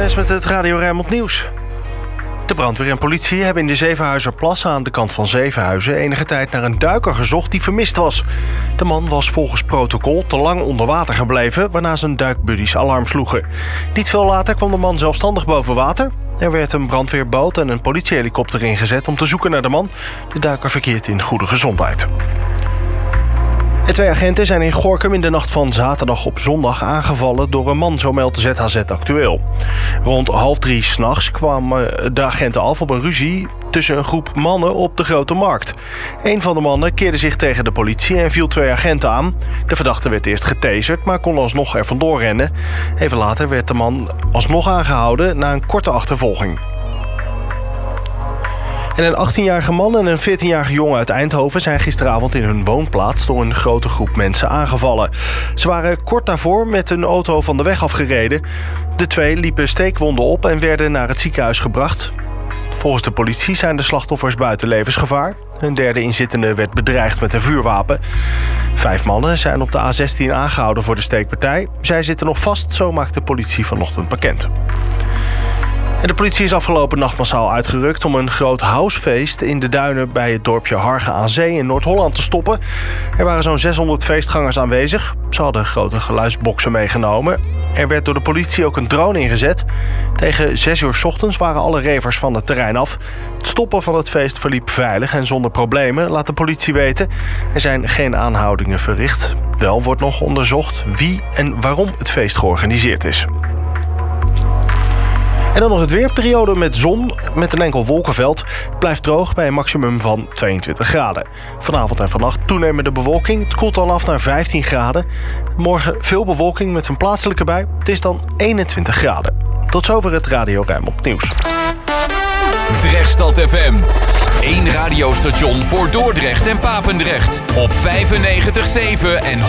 Koolmees met het Radio Rijnmond Nieuws. De brandweer en politie hebben in de Zevenhuizerplas aan de kant van Zevenhuizen enige tijd naar een duiker gezocht die vermist was. De man was volgens protocol te lang onder water gebleven, waarna zijn duikbuddies alarm sloegen. Niet veel later kwam de man zelfstandig boven water. Er werd een brandweerboot en een politiehelikopter ingezet om te zoeken naar de man. De duiker verkeert in goede gezondheid. En 2 agenten zijn in Gorinchem in de nacht van zaterdag op zondag aangevallen door een man, zo meldt ZHZ Actueel. Rond 2:30 s'nachts kwamen de agenten af op een ruzie tussen een groep mannen op de Grote Markt. Een van de mannen keerde zich tegen de politie en viel 2 agenten aan. De verdachte werd eerst getaserd, maar kon alsnog er vandoor rennen. Even later werd de man alsnog aangehouden na een korte achtervolging. En een 18-jarige man en een 14-jarige jongen uit Eindhoven zijn gisteravond in hun woonplaats door een grote groep mensen aangevallen. Ze waren kort daarvoor met een auto van de weg afgereden. De 2 liepen steekwonden op en werden naar het ziekenhuis gebracht. Volgens de politie zijn de slachtoffers buiten levensgevaar. Een derde inzittende werd bedreigd met een vuurwapen. 5 mannen zijn op de A16 aangehouden voor de steekpartij. Zij zitten nog vast, zo maakt de politie vanochtend bekend. En de politie is afgelopen nacht massaal uitgerukt om een groot housefeest in de duinen bij het dorpje Hargen aan Zee in Noord-Holland te stoppen. Er waren zo'n 600 feestgangers aanwezig. Ze hadden grote geluidsboksen meegenomen. Er werd door de politie ook een drone ingezet. Tegen 6 uur 's ochtends waren alle ravers van het terrein af. Het stoppen van het feest verliep veilig en zonder problemen, laat de politie weten. Er zijn geen aanhoudingen verricht. Wel wordt nog onderzocht wie en waarom het feest georganiseerd is. En dan nog het weerperiode met zon, met een enkel wolkenveld. Het blijft droog bij een maximum van 22 graden. Vanavond en vannacht toenemende bewolking. Het koelt dan af naar 15 graden. Morgen veel bewolking met een plaatselijke bui. Het is dan 21 graden. Tot zover het Radio Rijnmond Nieuws. Drechtstad FM. 1 radiostation voor Dordrecht en Papendrecht. Op 95.7 en